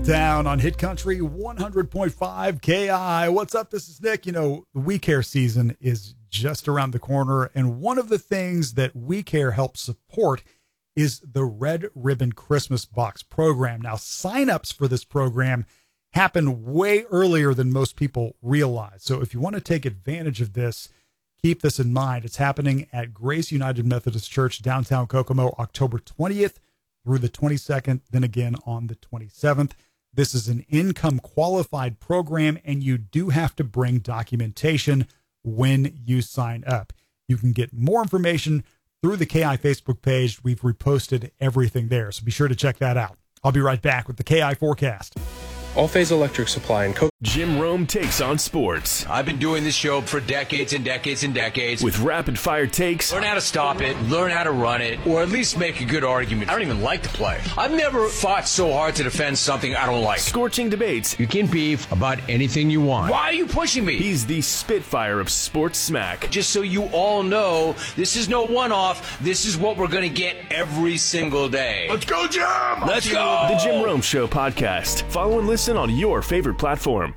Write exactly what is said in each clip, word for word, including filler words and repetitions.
Down on Hit Country one hundred point five K I. What's up? This is Nick. You know, the We Care season is just around the corner, and one of the things that We Care helps support is the Red Ribbon Christmas Box program. Now, signups for this program happen way earlier than most people realize. So if you want to take advantage of this, keep this in mind. It's happening at Grace United Methodist Church, downtown Kokomo, October twentieth through the twenty-second, then again on the twenty-seventh. This is an income qualified program, and you do have to bring documentation when you sign up. You can get more information through the K I Facebook page. We've reposted everything there, so be sure to check that out. I'll be right back with the K I forecast. All Phase Electric Supply and Co. Jim Rome takes on sports. I've been doing this show for decades and decades and decades. With rapid fire takes. Learn how to stop it, learn how to run it, or at least make a good argument. I don't even like to play. I've never fought so hard to defend something I don't like. Scorching debates. You can beef about anything you want. Why are you pushing me? He's the Spitfire of sports smack. Just so you all know, this is no one-off. This is what we're going to get every single day. Let's go, Jim! Let's go! The Jim Rome Show podcast. Follow and listen on your favorite platform.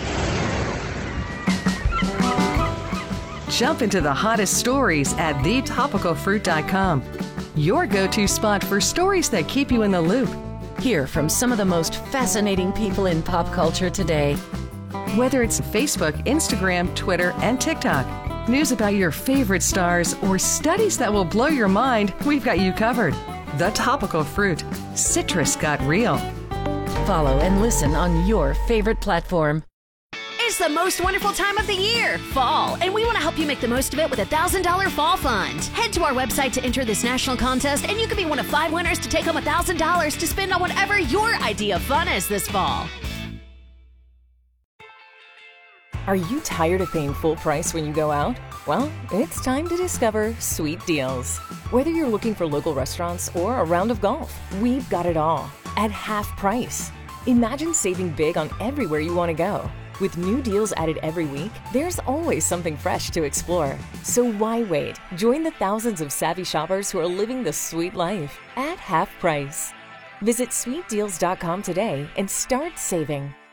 Jump into the hottest stories at the topical fruit dot com. Your go-to spot for stories that keep you in the loop. Hear from some of the most fascinating people in pop culture today. Whether it's Facebook, Instagram, Twitter, and TikTok, news about your favorite stars, or studies that will blow your mind, we've got you covered. The Topical Fruit. Citrus got real. Follow and listen on your favorite platform. It's the most wonderful time of the year, fall, and we want to help you make the most of it with a one thousand dollars Fall Fund. Head to our website to enter this national contest, and you could be one of five winners to take home one thousand dollars to spend on whatever your idea of fun is this fall. Are you tired of paying full price when you go out? Well, it's time to discover Sweet Deals. Whether you're looking for local restaurants or a round of golf, we've got it all at half price. Imagine saving big on everywhere you want to go. With new deals added every week, there's always something fresh to explore. So why wait? Join the thousands of savvy shoppers who are living the sweet life at half price. Visit sweet deals dot com today and start saving.